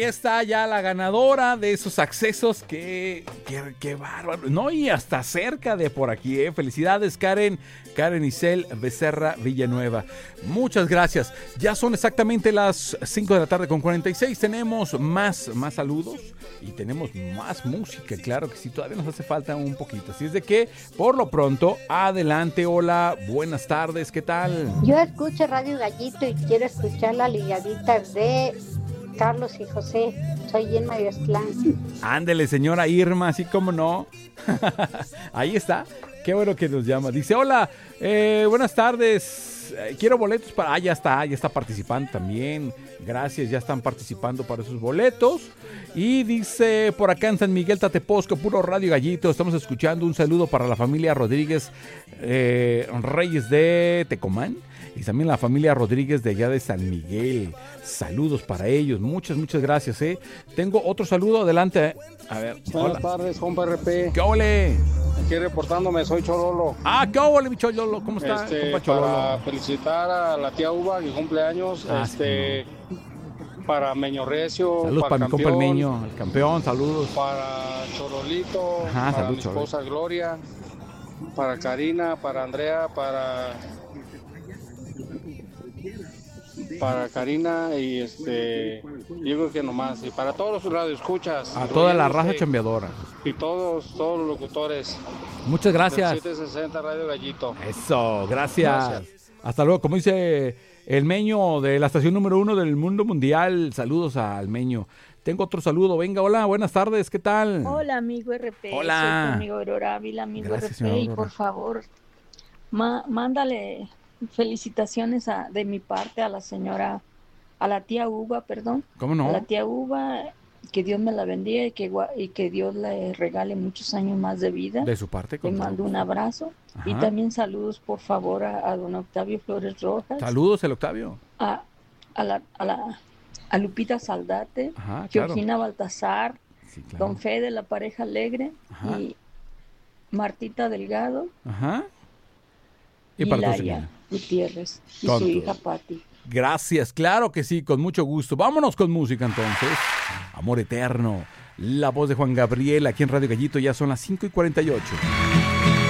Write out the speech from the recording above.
está ya la ganadora de esos accesos. Qué bárbaro. No, y hasta cerca de por aquí, ¿eh? Felicidades, Karen Isel Becerra Villanueva. Muchas gracias. Ya son exactamente las 5 de la tarde con 46. Tenemos más saludos y tenemos más música. Claro que sí, todavía nos hace falta un poquito. Así es de que, por lo pronto, adelante. Hola, buenas tardes, ¿qué tal? Yo escucho Radio Gallito y quiero escuchar la ligadita de Carlos y José. Soy Irma de Aztlán. Ándele, señora Irma, así como no. Ahí está. Qué bueno que nos llama. Dice, hola, buenas tardes. Quiero boletos para... ya está participando también. Gracias, ya están participando para esos boletos. Y dice, por acá en San Miguel Tateposco, puro Radio Gallito, estamos escuchando. Un saludo para la familia Rodríguez Reyes de Tecomán. Y también la familia Rodríguez de allá de San Miguel. Saludos para ellos. Muchas gracias, ¿eh? Tengo otro saludo, adelante. A ver. Buenas tardes, compa RP. ¿Qué ole? Aquí reportándome, soy Chololo. ¿Qué ole, mi Chololo? ¿Cómo está, compa Chololo? Para felicitar a la tía Uva, que cumple años. Para Meño Recio. Saludos para mi compa el Meño, el campeón, saludos. Para Chololito, para mi esposa Gloria, para Karina, para Andrea, para Karina y yo creo que nomás, y para todos los radioescuchas, a toda la raza chambeadora y todos los locutores. Muchas gracias. 760 Radio Gallito. Eso, gracias. Hasta luego. Como dice el Meño de la estación número 1 del mundo mundial, saludos al Meño. Tengo otro saludo, venga, hola, buenas tardes, ¿qué tal? Hola, amigo RP. Hola. Soy tu amigo Aurora Ávila, amigo Gracias, RP, y Aurora. por favor, mándale felicitaciones de mi parte a la tía Uva, perdón. ¿Cómo no? A la tía Uva, que Dios me la bendiga y que Dios le regale muchos años más de vida. De su parte. Le mando un abrazo. Ajá. Y también saludos, por favor, a don Octavio Flores Rojas. Saludos, el Octavio. A Lupita Saldate, Ajá, Georgina Baltasar, sí, claro. Don Fede, la pareja alegre, Ajá. y Martita Delgado, Ajá. Y y para todos Laia ellos. Gutiérrez y Con su todo. hija Patti. Gracias, claro que sí, con mucho gusto. Vámonos con música entonces. Amor Eterno, la voz de Juan Gabriel aquí en Radio Gallito, ya son las 5:48.